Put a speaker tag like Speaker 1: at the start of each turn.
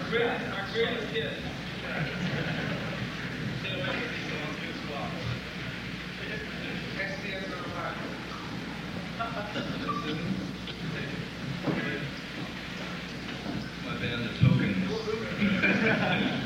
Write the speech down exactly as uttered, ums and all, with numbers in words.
Speaker 1: greatest, our greatest hit.
Speaker 2: Next to the end of the line.
Speaker 3: My band, The Tokens.